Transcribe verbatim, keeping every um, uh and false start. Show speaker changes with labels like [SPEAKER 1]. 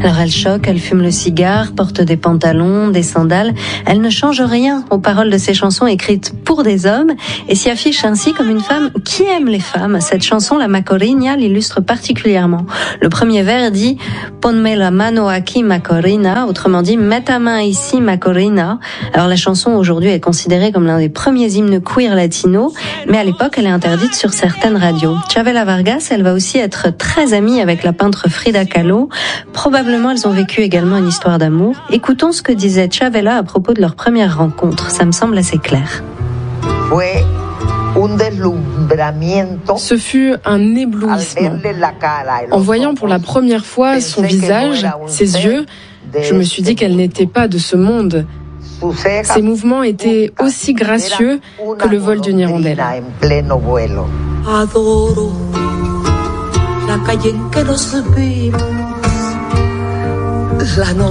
[SPEAKER 1] Alors elle choque, elle fume le cigare, porte des pantalons, des sandales. Elle ne change rien aux paroles de ses chansons écrites pour des hommes et s'y affiche ainsi comme une femme qui aime les femmes. Cette chanson, la Macorina, l'illustre particulièrement. Le premier vers dit « Ponme la mano aquí, Macorina », autrement dit « Mets ta main ici, Macorina ». Alors la chanson aujourd'hui est considérée comme l'un des premiers hymnes queer latinos, mais à l'époque elle est interdite sur certaines radios. Chavela Vargas, elle va aussi être très amie avec la peintre Frida Kahlo. Probablement elles ont vécu également une histoire d'amour. Écoutons ce que disait Chavela à propos de leur première rencontre, ça me semble assez clair.
[SPEAKER 2] Ouais.
[SPEAKER 3] Ce fut un éblouissement. En voyant pour la première fois son visage, ses yeux, je me suis dit qu'elle n'était pas de ce monde. Ses mouvements étaient aussi gracieux que le vol d'une hirondelle.
[SPEAKER 4] Adoro la calle en que nos vimos, la